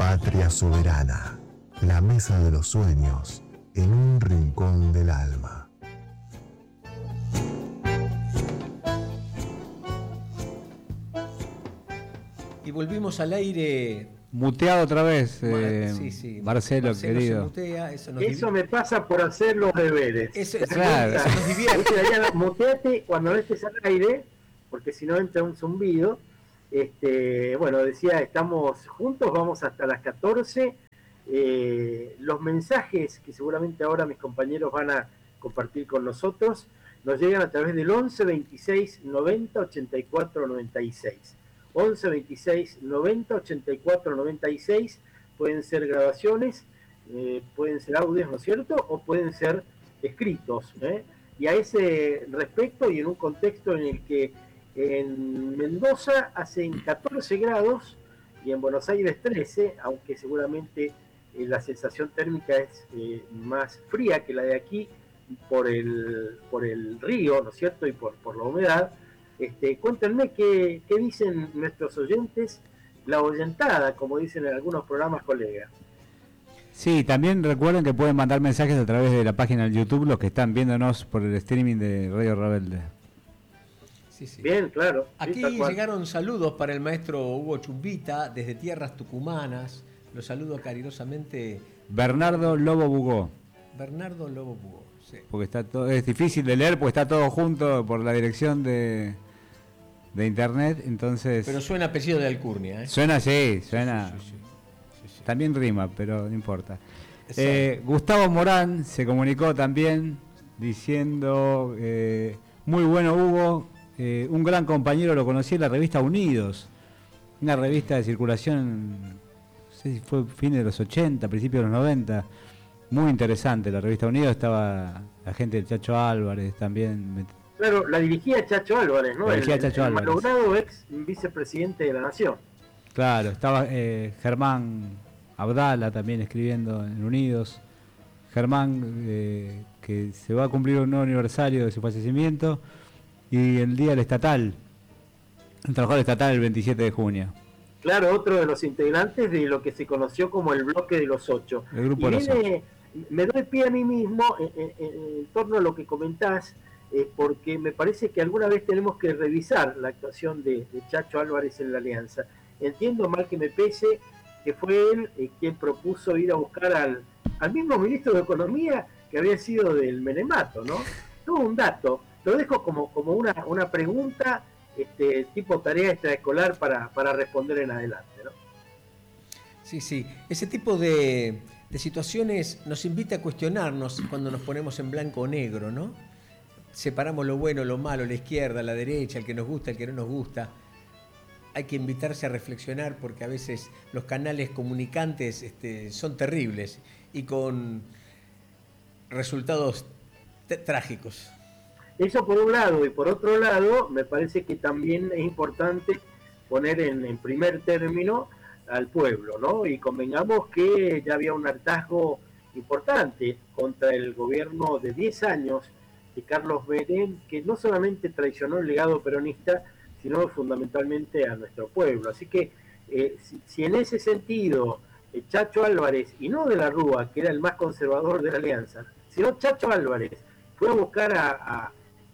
Patria Soberana, la mesa de los sueños en un rincón del alma. Y volvimos al aire. Muteado otra vez, sí. Marcelo querido. Se mutea, eso me pasa por hacer los deberes. Eso claro. nos divierte. Muteate cuando no estés al aire, porque si no entra un zumbido. Bueno, decía, estamos juntos, vamos hasta las 14. Los mensajes que seguramente ahora mis compañeros van a compartir con nosotros nos llegan a través del 11 26 90 84 96. 11 26 90 84 96. Pueden ser grabaciones, pueden ser audios, ¿no es cierto? O pueden ser escritos. Y a ese respecto, y en un contexto en el que en Mendoza hacen 14 grados y en Buenos Aires 13, aunque seguramente la sensación térmica es más fría que la de aquí por el río, ¿no es cierto? Y por la humedad. Cuéntenme qué dicen nuestros oyentes, la oyentada, como dicen en algunos programas colegas. Sí, también recuerden que pueden mandar mensajes a través de la página de YouTube, los que están viéndonos por el streaming de Radio Rebelde. Sí. Bien, claro. Aquí llegaron saludos para el maestro Hugo Chumbita desde tierras tucumanas. Los saludo carinosamente. Bernardo Lobo Bugó. Bernardo Lobo Bugó, sí. Porque está todo, es difícil de leer porque está todo junto por la dirección de internet, entonces. Pero suena apellido de Alcurnia, ¿eh? Suena. Sí. También rima, pero no importa. Gustavo Morán se comunicó también diciendo, muy bueno Hugo, un gran compañero, lo conocí en la revista Unidos, una revista de circulación, no sé si fue fines de los 80, principios de los 90, muy interesante la revista Unidos, estaba la gente del Chacho Álvarez también. Claro, la dirigía Chacho Álvarez, ¿no? El malogrado ex vicepresidente de la Nación. Claro, estaba Germán Abdala también escribiendo en Unidos. Germán, que se va a cumplir un nuevo aniversario de su fallecimiento. Y el día del estatal, el trabajador estatal el 27 de junio. Claro, otro de los integrantes de lo que se conoció como el bloque de los 8. El grupo de los 8. Me doy pie a mí mismo en torno a lo que comentás, porque me parece que alguna vez tenemos que revisar la actuación de Chacho Álvarez en la Alianza. Entiendo, mal que me pese, que fue él quien propuso ir a buscar al mismo ministro de Economía que había sido del Menemato, ¿no? Tuvo un dato, lo dejo como una pregunta, tipo tarea extraescolar para responder en adelante, ¿no? Sí, ese tipo de situaciones nos invita a cuestionarnos cuando nos ponemos en blanco o negro, ¿no? Separamos lo bueno, lo malo, la izquierda, la derecha, el que nos gusta, el que no nos gusta. Hay que invitarse a reflexionar porque a veces los canales comunicantes son terribles y con resultados trágicos. Eso por un lado, y por otro lado me parece que también es importante poner en primer término al pueblo, ¿no? Y convengamos que ya había un hartazgo importante contra el gobierno de 10 años de Carlos Menem, que no solamente traicionó el legado peronista, sino fundamentalmente a nuestro pueblo. Así que si en ese sentido Chacho Álvarez, y no de la Rúa, que era el más conservador de la Alianza, sino Chacho Álvarez fue a buscar a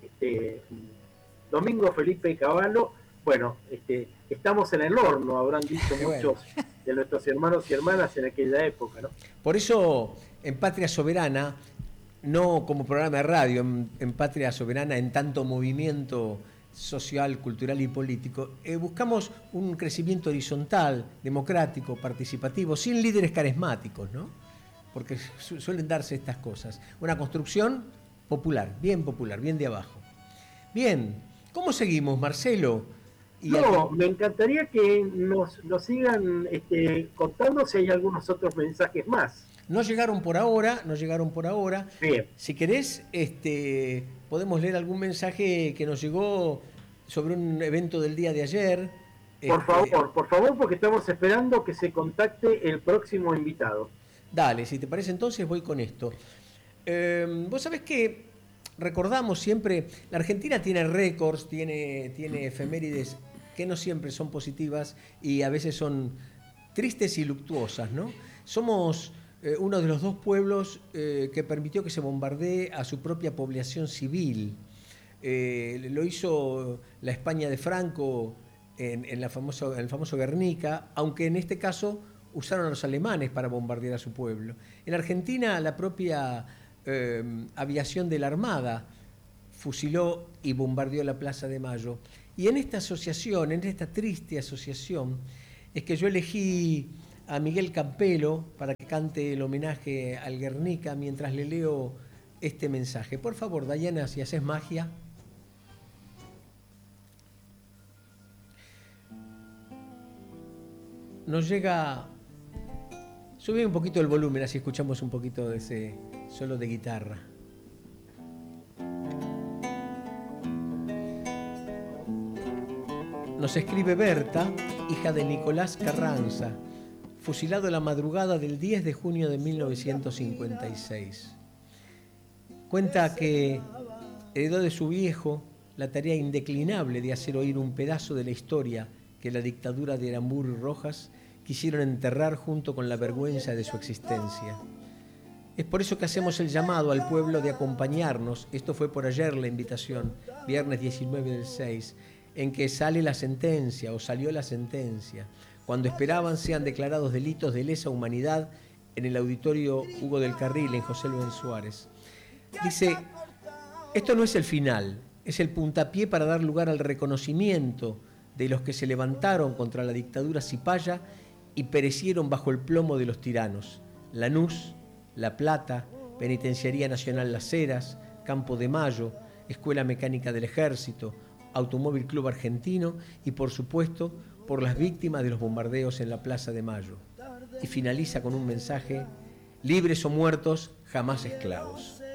Domingo Felipe Cavallo, bueno, estamos en el horno, habrán dicho muchos de nuestros hermanos y hermanas en aquella época, ¿no? Por eso en Patria Soberana, no como programa de radio, en Patria Soberana, en tanto movimiento social, cultural y político, buscamos un crecimiento horizontal, democrático, participativo, sin líderes carismáticos, ¿no? Porque suelen darse estas cosas. Una construcción popular, bien de abajo. Bien, ¿cómo seguimos, Marcelo? Me encantaría que nos sigan contando si hay algunos otros mensajes más. No llegaron por ahora. Bien. Si querés, podemos leer algún mensaje que nos llegó sobre un evento del día de ayer. Por favor, porque estamos esperando que se contacte el próximo invitado. Dale, si te parece entonces voy con esto. Vos sabés que recordamos siempre, la Argentina tiene récords, tiene efemérides que no siempre son positivas y a veces son tristes y luctuosas, ¿no? Somos uno de los dos pueblos que permitió que se bombardee a su propia población civil. Lo hizo la España de Franco en el famoso Guernica, aunque en este caso usaron a los alemanes para bombardear a su pueblo. En Argentina, la propia aviación de la Armada fusiló y bombardeó la Plaza de Mayo. Y en esta asociación, en esta triste asociación, es que yo elegí a Miguel Campelo para que cante el homenaje al Guernica mientras le leo este mensaje. Por favor, Dayana, si haces magia. Nos llega... Sube un poquito el volumen, así escuchamos un poquito de ese solo de guitarra. Nos escribe Berta, hija de Nicolás Carranza, fusilado la madrugada del 10 de junio de 1956. Cuenta que heredó de su viejo la tarea indeclinable de hacer oír un pedazo de la historia que la dictadura de Aramburu y Rojas quisieron enterrar junto con la vergüenza de su existencia. Es por eso que hacemos el llamado al pueblo de acompañarnos. Esto fue por ayer la invitación, viernes 19 del 6, en que sale la sentencia o salió la sentencia, cuando esperaban sean declarados delitos de lesa humanidad en el auditorio Hugo del Carril en José Luis Suárez. Dice, esto no es el final, es el puntapié para dar lugar al reconocimiento de los que se levantaron contra la dictadura cipaya y perecieron bajo el plomo de los tiranos. Lanús, La Plata, Penitenciaría Nacional Las Heras, Campo de Mayo, Escuela Mecánica del Ejército, Automóvil Club Argentino y, por supuesto, por las víctimas de los bombardeos en la Plaza de Mayo. Y finaliza con un mensaje: libres o muertos, jamás esclavos.